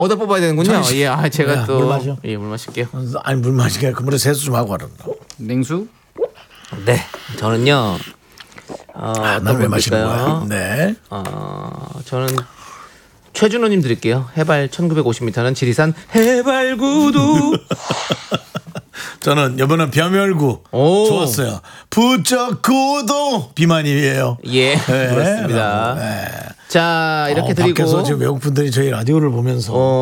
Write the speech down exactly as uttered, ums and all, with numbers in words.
얻어 뽑아야 되는군요. 잠시. 예, 아, 제가 야, 또 물 마셔. 예, 물 마실게요. 아니 물 마시게 그 물에 세수 좀 하고 하란다. 냉수? 네, 저는요. 어, 아, 어떤 난왜 걸 마시는 드릴까요? 거야? 네. 어, 저는 최준호님 드릴게요. 해발 천구백오십 미터는 지리산 해발구두. 저는 이번엔 벼멸구 오. 좋았어요. 부쩍 구도 비만이에요. 예, 네. 그렇습니다. 네. 자, 이렇게 어, 드리고 밖에서 지금 외국 분들이 저희 라디오를 보면서 어,